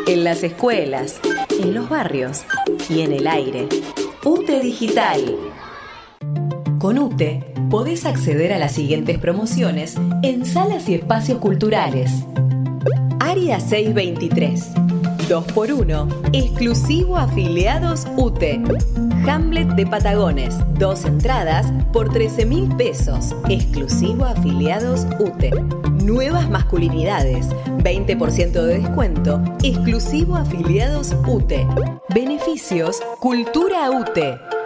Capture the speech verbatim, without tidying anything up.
en las escuelas, en los barrios y en el aire. UTE Digital. Con UTE podés acceder a las siguientes promociones en salas y espacios culturales. Área seiscientos veintitrés. dos por uno. Exclusivo afiliados UTE. Hamlet de Patagones. Dos entradas por trece mil pesos. Exclusivo afiliados UTE. Nuevas masculinidades. veinte por ciento de descuento. Exclusivo afiliados UTE. Beneficios Cultura UTE.